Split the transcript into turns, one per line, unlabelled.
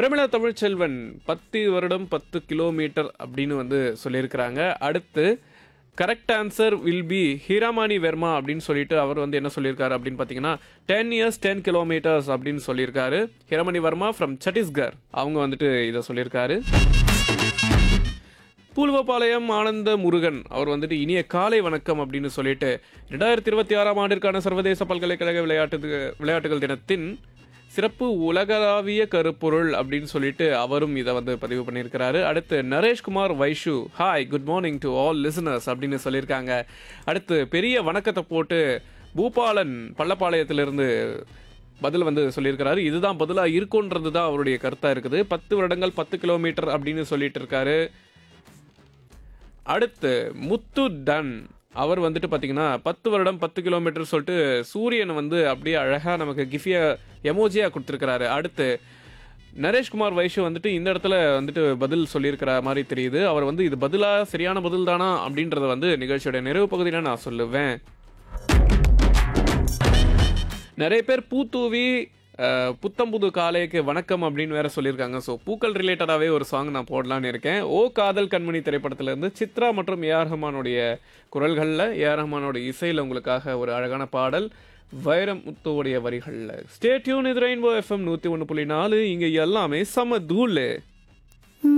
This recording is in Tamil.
பிரமிளா தமிழ்ச்செல்வன் 10 வருடம் 10 கிலோமீட்டர் அப்படின்னு வந்து சொல்லியிருக்கிறாங்க. அடுத்து correct answer will be Heeramani Verma அப்படின்னு சொல்லிட்டு அவர் வந்து என்ன சொல்லியிருக்காரு அப்படின்னு பார்த்தீங்கன்னா 10 இயர்ஸ் 10 கிலோமீட்டர்ஸ் அப்படின்னு சொல்லியிருக்காரு. ஹீராமணி வர்மா ஃப்ரம் சத்தீஸ்கர் அவங்க வந்துட்டு இதை சொல்லியிருக்காரு. பூல்வபாளையம் ஆனந்த முருகன் அவர் வந்துட்டு இனிய காலை வணக்கம் அப்படின்னு சொல்லிட்டு 2026ஆம் ஆண்டிற்கான சர்வதேச பல்கலைக்கழக விளையாட்டுகள் தினத்தின் சிறப்பு உலகளாவிய கருப்பொருள் அப்படின்னு சொல்லிட்டு அவரும் இதை வந்து பதிவு பண்ணியிருக்கிறாரு. அடுத்து Naresh Kumar Vaishu hi good morning to all listeners அப்படின்னு சொல்லியிருக்காங்க. அடுத்து பெரிய வணக்கத்தை போட்டு பூபாலன் பள்ளப்பாளையத்திலிருந்து பதில் வந்து சொல்லியிருக்கிறாரு. இதுதான் பதிலாக இருக்குன்றது தான் அவருடைய கருத்தாக இருக்குது. 10 வருடங்கள் 10 கிலோமீட்டர் அப்படின்னு சொல்லிட்டு இருக்காரு. அடுத்து முத்து டன் அவர் வந்துட்டு பார்த்தீங்கன்னா 10 வருடம் 10 கிலோமீட்டர் சொல்லிட்டு சூரியன் வந்து அப்படியே அழகாக நமக்கு கிஃபியா எமோஜியாக கொடுத்துருக்கிறாரு. அடுத்து நரேஷ்குமார் வைஷு வந்துட்டு இந்த இடத்துல வந்துட்டு பதில் சொல்லியிருக்கிற மாதிரி தெரியுது. அவர் வந்து இது பதிலாக சரியான பதில் தானா அப்படின்றத வந்து நிகழ்ச்சியோட நிறைவு பகுதியில் நான் சொல்லுவேன். நிறைய பேர் பூத்தூவி புத்தம்புது காலைக்கு வணக்கம் அப்படின்னு வேற சொல்லியிருக்காங்க. ஸோ பூக்கள் ரிலேட்டடாகவே ஒரு சாங் நான் போடலான்னு இருக்கேன். ஓ காதல் கண்மணி திரைப்படத்திலேருந்து சித்ரா மற்றும் ஏஆர் ரஹ்மானுடைய குரல்களில் ஏஆர் ரஹ்மானோட இசையில் உங்களுக்காக ஒரு அழகான பாடல் வைரமுத்துவோடைய வரிகளில். ஸ்டே டியூன் இது ரெயின்போ FM 101.4 இங்கே எல்லாமே சம தூள்.